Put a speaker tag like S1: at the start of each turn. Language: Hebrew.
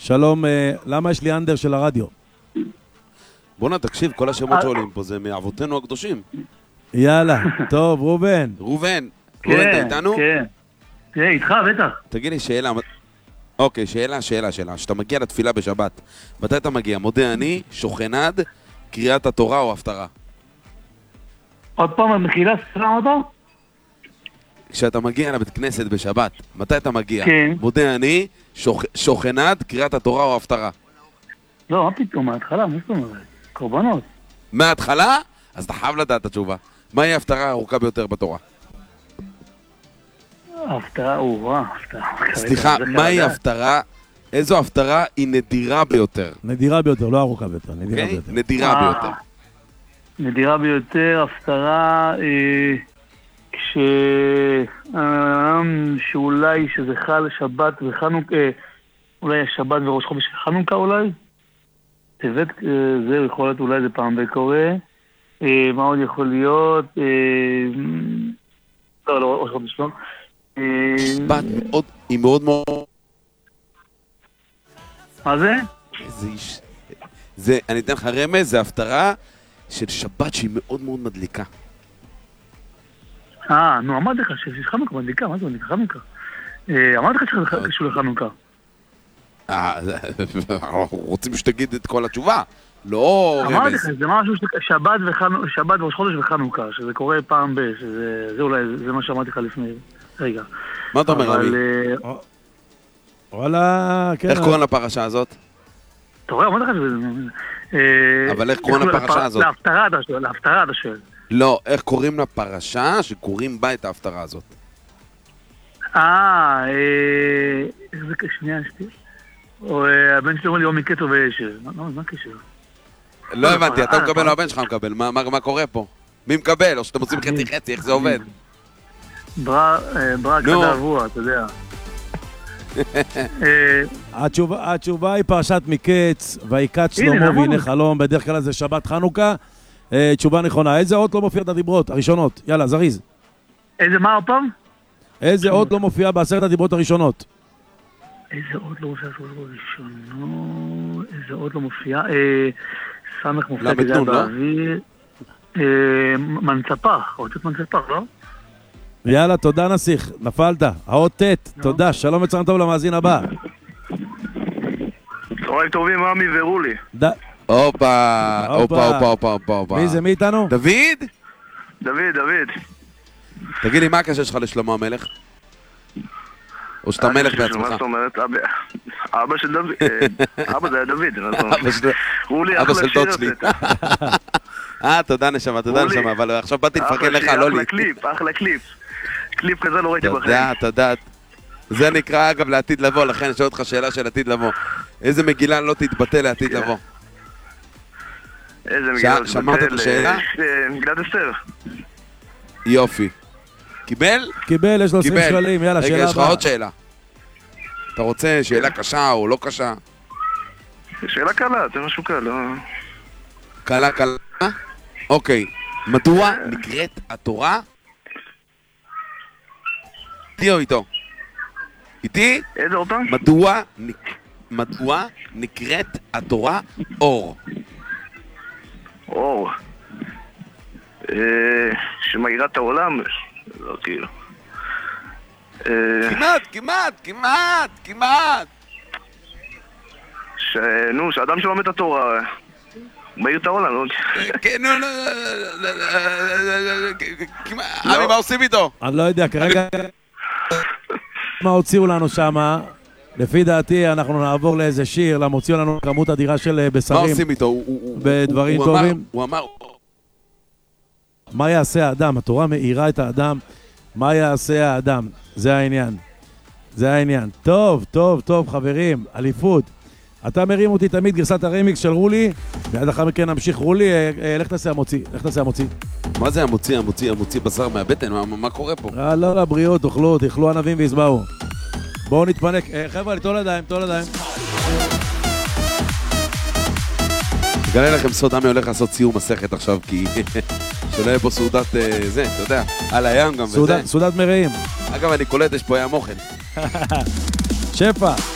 S1: שלום, למה יש לי אנדר של הרדיו?
S2: בוא'נה, תקשיב, כל השמות שעולים פה זה מאבותינו הקדושים.
S1: יאללה, טוב, ראובן.
S2: ראובן, אתה איתנו?
S3: כן, איתך, בטח.
S2: תגיד לי שאלה. אוקיי, שאלה. שאתה מגיע לתפילה בשבת, מתי אתה מגיע? מודה אני, שוכנד, קריאת התורה או הפטרה?
S3: עוד פעם, מחילה, סלם אותו?
S2: כשאתה מגיע לבית כנסת בשבת, מתי אתה מגיע?
S3: כן.
S2: מודה אני, שוכנד, קריאת התורה או הפטרה?
S3: לא, מה פתאום, מההתחלה, מה זאת אומרת? קורבנות.
S2: מההתחלה? אז אתה חייב לדעת את התשובה. מהי ההפטרה הארוכה ביותר בתורה?
S3: ההפטרה, הפטרה.
S2: סליחה, מהי ההפטרה? איזו הפטרה היא נדירה ביותר?
S1: נדירה ביותר, לא ארוכה ביותר, נדירה ביותר.
S2: נדירה ביותר.
S3: נדירה ביותר, הפטרה, שאולי שזה חל שבת וחנוכה, אולי השבת וראש חודש חנוכה אולי? טבת, זה יכול להיות אולי זה פעם בקורא. מה עוד יכול להיות? לא, ראש חודש לא.
S2: שבת מאוד, היא מאוד מאוד...
S3: מה זה?
S2: איזה איש... זה, אני אתן לך רמז, זה הפטרה של שבת שהיא מאוד מאוד מדליקה.
S3: נו, אמרתי לך שיש חנוכה מדליקה, מה זה מדליקה? חנוכה. אמרתי לך שזה קשור לחנוכה.
S2: רוצים שתגיד את כל התשובה, לא רמז.
S3: אמרתי לך, זה משהו שבת וראש חודש וחנוכה, שזה קורה פעם זה אולי, זה מה שאמרתי לך לפני רגע.
S2: מה אתה אומר, רבי?
S1: וואלה, כן.
S2: איך קוראים לפרשה הזאת?
S3: אתה רואה, אמרתי לך שזה...
S2: אבל איך קוראים לפרשה הזאת?
S3: להפטרה אתה שואל.
S2: לא, איך קוראים לפרשה שקוראים בה את ההפטרה הזאת?
S3: איזה שנייה שתי? או הבן שלי אומר לי, או מקטו וישר. מה הקשר?
S2: לא הבנתי, אתה מקבל או הבן שלך מקבל? מה קורה פה? מי מקבל? או שאתם עושים חצי-חצי, איך זה עובד?
S3: ברק הדאבוע, אתה יודע.
S1: התשובה היא פרשת מקץ, ויקץ שלמה והנה חלום, בדרך כלל זה שבת חנוכה. תשובה נכונה. איזה אות לא מופיע בדיברות הראשונות? יאללה, זריז.
S3: איזה מה הפעם?
S1: איזה אות לא מופיע בעשרת הדיברות הראשונות?
S3: איזה אות לא מופיע בעשרת הדיברות הראשונות? איזה אות לא מופיע? סמך מופיע כזה באוויר. מנצפח, אותות מנצפח, לא?
S1: יאללה, תודה נסיך, נפלת. האות ט', תודה, שלום וצהריים טוב למאזין הבא.
S4: צהריים טובים, עמי ורולי.
S2: הופה.
S1: מי זה, מי איתנו?
S2: דוד?
S4: דוד.
S2: תגיד לי, מה הקשר שלך לשלמה המלך? או שאתה מלך בעצמך?
S4: מה זאת אומרת? אבא של דוד. אבא זה היה דוד.
S2: אבא של דוד שלי. תודה נשמה, אבל עכשיו באתי לפרגן לך, לא לי.
S4: אחלה קליפ. קליפ כזה לא ראיתי בחיים.
S2: תודה. זה נקרא אגב לעתיד לבוא, לכן אני שואל אותך שאלה של עתיד לבוא. איזה מגילה לא תתבטא לעתיד לבוא?
S4: איזה מגילה לא תתבטא?
S2: שמעת את השאלה?
S4: מגילת אסתר.
S2: יופי. קיבל?
S1: קיבל, יש לו 20 שקלים, יאללה, שאלה הבאה.
S2: רגע, יש לך עוד שאלה. אתה רוצה שאלה קשה או לא קשה?
S4: שאלה קלה, זה משהו קל, לא...
S2: קלה? אוקיי. מדוע נקראת התורה? איתי או איתו? איתי?
S4: איזה אותם?
S2: מדוע נקראת התורה אור?
S4: אור. שמאירה את העולם? לא, כאילו.
S2: כמעט.
S4: שאדם שלומד את התורה, מאיר את העולם, לא?
S2: כן, אבי, מה עושים איתו?
S1: אני לא יודע, כרגע... מה הוציאו לנו שמה? לפי דעתי אנחנו נעבור לאיזה שיר, למה הוציאו לנו כמות אדירה של בשרים.
S2: מה עושים איתו?
S1: בדברים טובים.
S2: הוא אמר...
S1: מה יעשה האדם? התורה מאירה את האדם. מה יעשה האדם? זה העניין. טוב, חברים, אליפות. אתה מרים אותי תמיד גרסת הרמיקס של רולי, ועד אחר מכן נמשיך רולי, לך תעשה המוציא.
S2: מה זה המוציא בשר מהבטן? מה קורה פה?
S1: לא, לבריאות, תאכלו ענבים ויסבעו. בואו נתפנק. חבר'ה, תול ידיים.
S2: אגלה לכם סוד, עמי הולך לעשות סיום מסכת עכשיו, כי שלא יהיה פה סעודת זה, אתה יודע, על הים גם וזה.
S1: סעודת מרעים.
S2: אגב, אני קולט, יש פה ים אוכל.
S1: שפע.